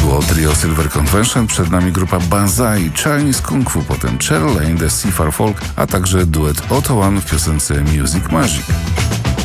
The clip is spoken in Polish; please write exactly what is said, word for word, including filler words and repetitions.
było trio Silver Convention, przed nami grupa Banzai, Chinese Kung Fu, potem Cheryl Lane, The Seafar Folk, a także duet Otto One w piosence Music Magic.